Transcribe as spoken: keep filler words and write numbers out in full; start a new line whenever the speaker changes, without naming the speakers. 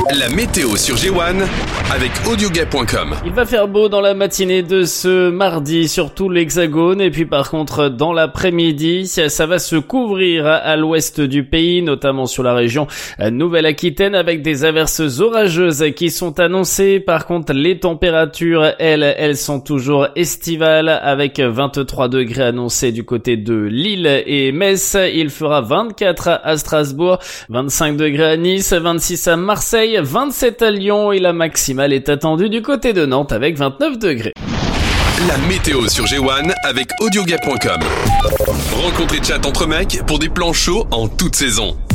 La météo sur G un avec Audioguet point com.
Il va faire beau dans la matinée de ce mardi sur tout l'Hexagone et puis par contre dans l'après-midi, ça va se couvrir à l'ouest du pays, notamment sur la région Nouvelle-Aquitaine avec des averses orageuses qui sont annoncées. Par contre, les températures, elles, elles sont toujours estivales avec vingt-trois degrés annoncés du côté de Lille et Metz. Il fera vingt-quatre à Strasbourg, vingt-cinq degrés à Nice, vingt-six à Marseille, vingt-sept à Lyon et la maximale est attendue du côté de Nantes avec vingt-neuf degrés.
La météo sur G un avec Audioguet point com. Rencontre et chat entre mecs pour des plans chauds en toute saison.